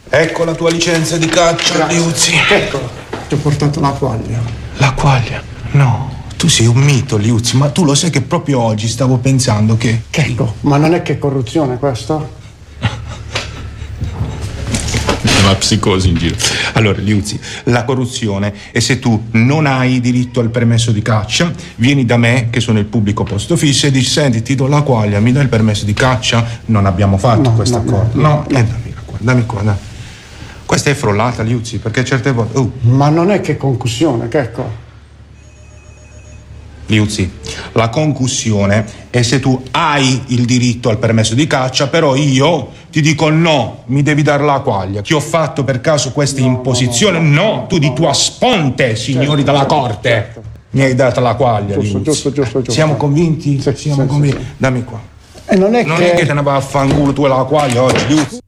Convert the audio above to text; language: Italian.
Ecco la tua licenza di caccia, Liuzzi. Eccola. Ti ho portato la quaglia. La quaglia? No. Tu sei un mito, Liuzzi, ma tu lo sai che proprio oggi stavo pensando che... Ecco, ma non è che corruzione questo? C'è una psicosi in giro. Allora, Liuzzi, la corruzione è se tu non hai diritto al permesso di caccia, vieni da me, che sono il pubblico posto fisso, e dici, senti, ti do la quaglia, mi dai il permesso di caccia? Non abbiamo fatto questo accordo. No, dammi qua, dai. Questa è frollata, Liuzzi, perché certe volte... Ma non è che concussione, che ecco. Liuzzi, la concussione è se tu hai il diritto al permesso di caccia, però io ti dico no, mi devi dare la quaglia. Ti ho fatto per caso questa imposizione? No, tu di tua sponte, signori della corte. Certo. Mi hai dato la quaglia, Liuzzi. Giusto. Siamo convinti? Sì, Siamo convinti. Sì. Dammi qua. E non è che te ne vai a fanculo tu e la quaglia oggi, Liuzzi.